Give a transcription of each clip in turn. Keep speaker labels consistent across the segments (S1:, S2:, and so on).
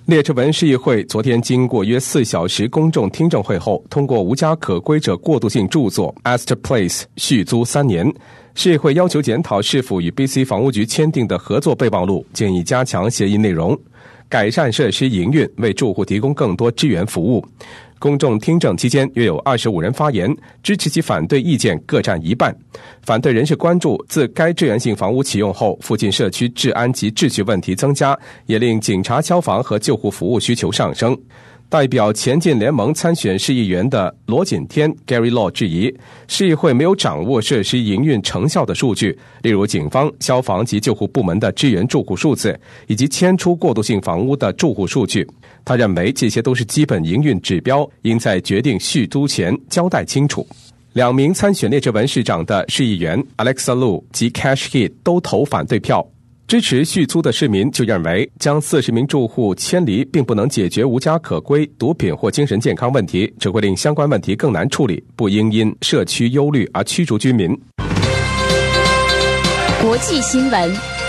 S1: 列治文市议会昨天经过约4小时公众听证会后，通过无家可归者过渡性住所 Astor Place 续租3年。市议会要求检讨是否与 BC 房屋局签订的合作备忘录，建议加强协议内容，改善设施营运，为住户提供更多支援服务。公众听证期间，约有25人发言，支持及反对意见各占一半。反对人士关注，自该支援性房屋启用后，附近社区治安及秩序问题增加，也令警察、消防和救护服务需求上升。代表前进联盟参选市议员的罗锦天 Gary Law 质疑，市议会没有掌握设施营运成效的数据，例如警方、消防及救护部门的支援住户数字，以及迁出过渡性房屋的住户数据。他认为这些都是基本营运指标，应在决定续租前交代清楚。2名参选列治文市长的市议员 Alexa Lu 及 Cash Heat 都投反对票。支持续租的市民就认为，将40名住户迁离并不能解决无家可归、毒品或精神健康问题，只会令相关问题更难处理，不应因社区忧虑而驱逐居民。
S2: 国际新闻。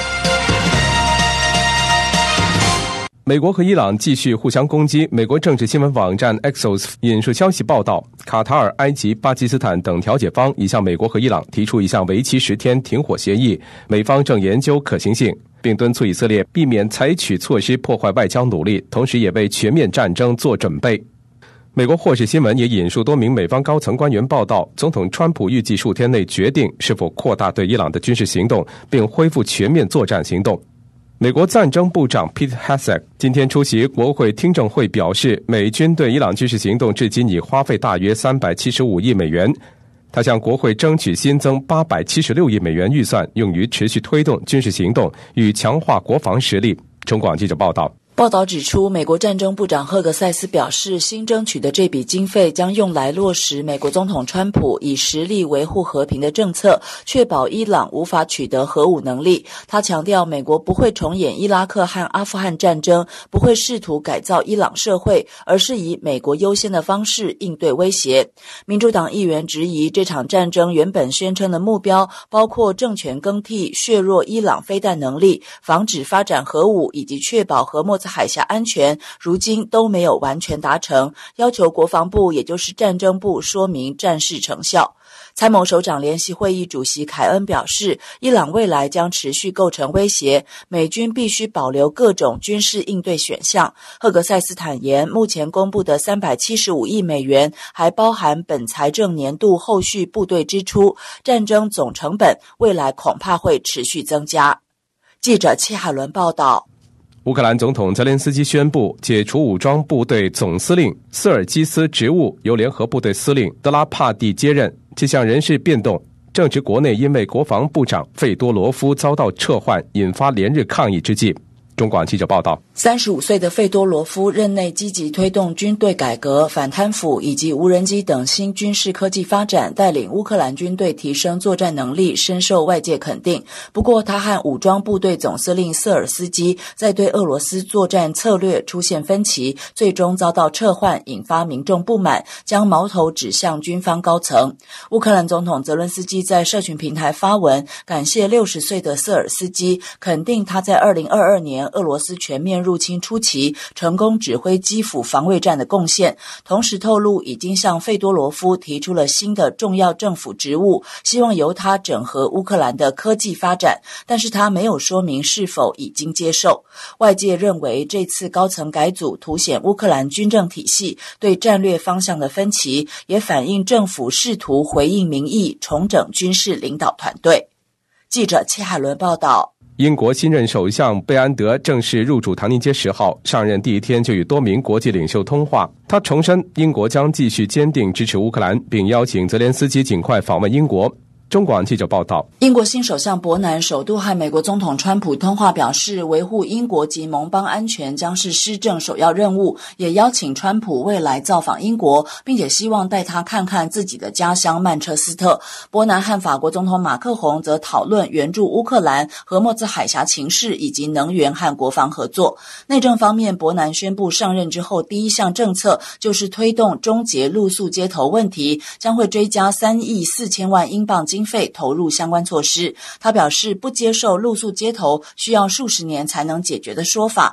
S1: 美国和伊朗继续互相攻击。美国政治新闻网站 Axios 引述消息报道，卡塔尔、埃及、巴基斯坦等调解方已向美国和伊朗提出一项为期10天停火协议，美方正研究可行性，并敦促以色列避免采取措施破坏外交努力，同时也为全面战争做准备。美国霍士新闻也引述多名美方高层官员报道，总统川普预计数天内决定是否扩大对伊朗的军事行动，并恢复全面作战行动。美国战争部长 Pete Hegseth 今天出席国会听证会表示，美军对伊朗军事行动至今已花费大约375亿美元。他向国会争取新增876亿美元预算，用于持续推动军事行动与强化国防实力。中广记者报道。
S3: 报道指出，美国战争部长赫格塞斯表示，新争取的这笔经费将用来落实美国总统川普以实力维护和平的政策，确保伊朗无法取得核武能力。他强调，美国不会重演伊拉克和阿富汗战争，不会试图改造伊朗社会，而是以美国优先的方式应对威胁。民主党议员质疑，这场战争原本宣称的目标包括政权更替、削弱伊朗飞弹能力、防止发展核武以及确保和莫海峡安全，如今都没有完全达成，要求国防部也就是战争部说明战事成效。参谋首长联席会议主席凯恩表示，伊朗未来将持续构成威胁，美军必须保留各种军事应对选项。赫格塞斯坦言，目前公布的375亿美元还包含本财政年度后续部队支出，战争总成本未来恐怕会持续增加。记者戚海伦报道。
S1: 乌克兰总统泽连斯基宣布解除武装部队总司令瑟尔基斯职务，由联合部队司令德拉帕蒂接任。这项人事变动正值国内因为国防部长费多罗夫遭到撤换，引发连日抗议之际。中广记者报道
S3: ，35岁的费多罗夫任内积极推动军队改革、反贪腐以及无人机等新军事科技发展，带领乌克兰军队提升作战能力，深受外界肯定。不过，他和武装部队总司令瑟尔斯基在对俄罗斯作战策略出现分歧，最终遭到撤换，引发民众不满，将矛头指向军方高层。乌克兰总统泽伦斯基在社群平台发文，感谢60岁的瑟尔斯基，肯定他在2022年俄罗斯全面入侵初期成功指挥基辅防卫战的贡献，同时透露已经向费多罗夫提出了新的重要政府职务，希望由他整合乌克兰的科技发展，但是他没有说明是否已经接受。外界认为这次高层改组凸显乌克兰军政体系对战略方向的分歧，也反映政府试图回应民意，重整军事领导团队。记者戚海伦报道。
S1: 英国新任首相贝安德正式入主唐宁街10号，上任第一天就与多名国际领袖通话。他重申英国将继续坚定支持乌克兰，并邀请泽连斯基尽快访问英国。中广记者报道，
S3: 英国新首相伯南首度和美国总统川普通话，表示维护英国及盟邦安全将是施政首要任务，也邀请川普未来造访英国，并且希望带他看看自己的家乡曼彻斯特。伯南和法国总统马克宏则讨论援助乌克兰、荷默兹海峡情势以及能源和国防合作。内政方面，伯南宣布上任之后第一项政策就是推动终结露宿街头问题，将会追加3亿4千万英镑经费投入相关措施。他表示不接受露宿街头需要数十年才能解决的说法，